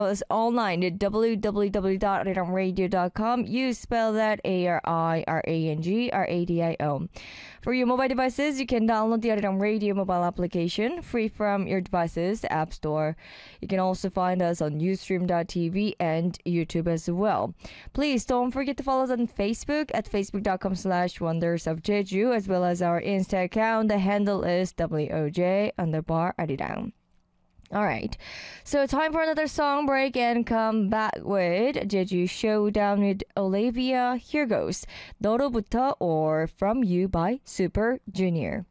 us online at www.arirangradio.com. You spell that ARIRANGRADIO. For your mobile devices, you can download the Arirang Radio mobile application free from your devices, the App Store. You can also find us on Ustream.tv and YouTube as well. Please don't forget to follow us on Facebook at facebook.com/Wonders of Jeju, as well as our Insta account. The handle is WOJ_Arirang. All right, so time for another song break and come back with Jeju Showdown with Olivia. Here goes 너로부터 or From You by Super Junior.